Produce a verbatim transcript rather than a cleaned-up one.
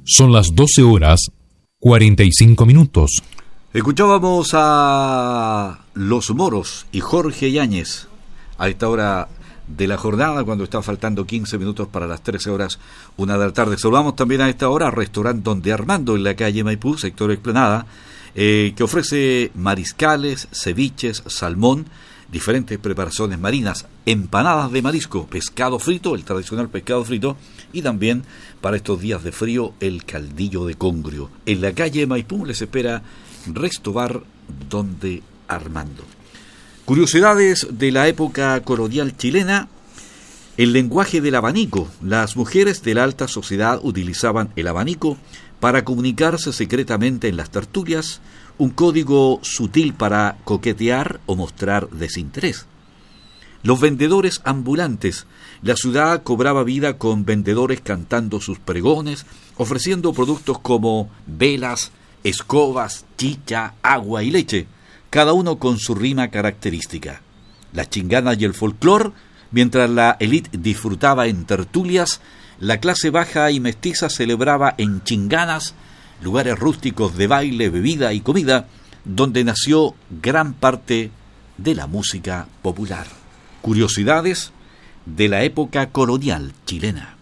Son las doce horas cuarenta y cinco minutos. Escuchábamos a Los Moros y Jorge Yáñez a esta hora de la jornada, cuando está faltando quince minutos para las trece horas, una de la tarde. Saludamos también a esta hora al restaurante Donde Armando, en la calle Maipú, sector Explanada, eh, que ofrece mariscales, ceviches, salmón, diferentes preparaciones marinas, empanadas de marisco, pescado frito, el tradicional pescado frito, y también para estos días de frío el caldillo de congrio. En la calle Maipú les espera Resto Bar Donde Armando. Curiosidades de la época colonial chilena. El lenguaje del abanico. Las mujeres de la alta sociedad utilizaban el abanico para comunicarse secretamente en las tertulias, un código sutil para coquetear o mostrar desinterés. Los vendedores ambulantes. La ciudad cobraba vida con vendedores cantando sus pregones, ofreciendo productos como velas, escobas, chicha, agua y leche, cada uno con su rima característica. Las chinganas y el folclor, mientras la élite disfrutaba en tertulias, la clase baja y mestiza celebraba en chinganas, lugares rústicos de baile, bebida y comida, donde nació gran parte de la música popular. Curiosidades de la época colonial chilena.